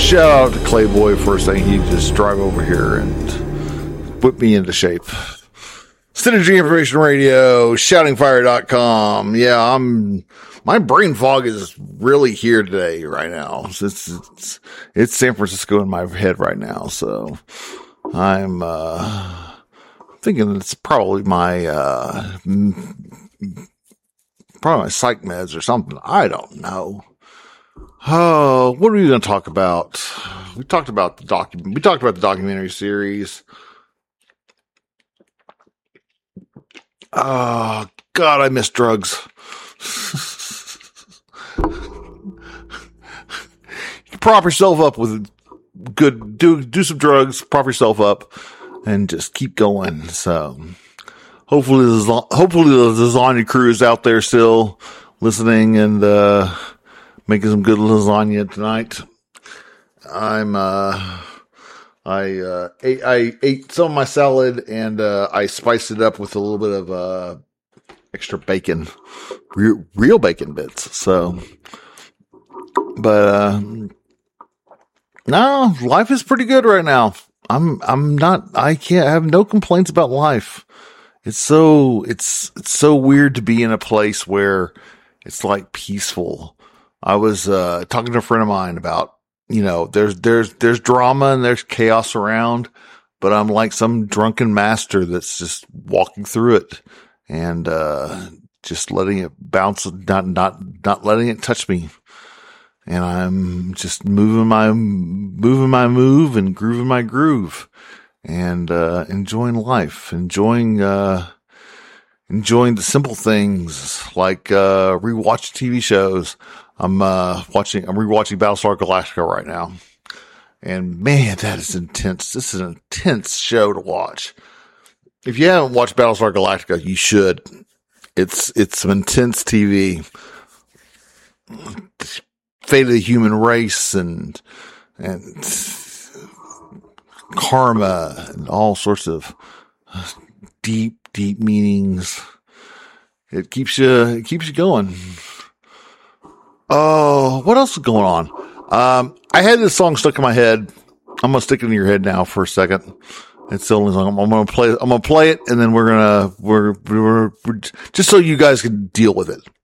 Shout out to Clayboy for saying he'd just drive over here and whip me into shape. Synergy Information Radio, shoutingfire.com. Yeah, my brain fog is really here today, right now. It's San Francisco in my head right now. So I'm, thinking it's probably my psych meds or something. I don't know. Oh, what are we going to talk about? We talked about the documentary series. Oh, God, I miss drugs. You prop yourself up with good, do some drugs, prop yourself up, and just keep going. So, hopefully the lasagna crew is out there still listening and, making some good lasagna tonight. I ate some of my salad and, I spiced it up with a little bit of, extra bacon, real bacon bits. So, but, no, life is pretty good right now. I have no complaints about life. It's so weird to be in a place where it's like peaceful. I was, talking to a friend of mine about, there's drama and there's chaos around, but I'm like some drunken master that's just walking through it and, just letting it bounce, not letting it touch me. And I'm just moving my move and grooving my groove and, enjoying life, enjoying the simple things like, rewatch TV shows. I'm rewatching Battlestar Galactica right now. And man, that is intense. This is an intense show to watch. If you haven't watched Battlestar Galactica, you should. It's some intense TV. Fate of the human race and karma and all sorts of deep meanings. It keeps you going. Oh, what else is going on? I had this song stuck in my head. I'm gonna stick it in your head now for a second. It's the only song I'm gonna play. I'm gonna play it, and then we're just so you guys can deal with it.